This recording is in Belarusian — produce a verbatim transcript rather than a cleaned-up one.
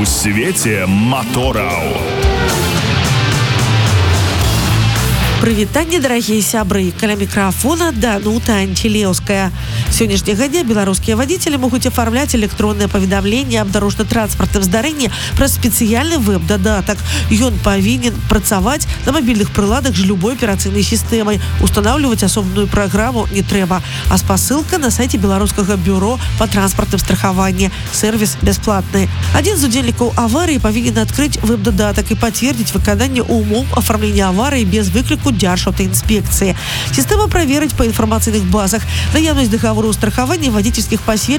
свеце матораў. Прывітанне, дарагія сябры, каля мікрафона Данута Антилеўская. Сённяшняга дня беларускія вадзіцелі могуць афармляць электронныя паведамленні аб дарожна-транспартным здарэнні праз спецыяльны вэб-дадатак. Ён павінен працаваць на мабільных прыладах з любой аперацыйнай сістэмай. Устанаўліваць асобную праграму не трэба, а спасылка на сайце беларускага бюро па транспартным страхаванні. Сервіс бясплатны. Адзін з удзельнікаў аварыі павінен адкрыць вэб-дадатак і пацвердзіць выкананне умоў афармлення аварыі без выкліку Дзяржаўтаінспекцыі. Сістэма праверыць па інфармацыйных базах наяўнасць дагавораў страхавання вадзіцельскіх пасведчанняў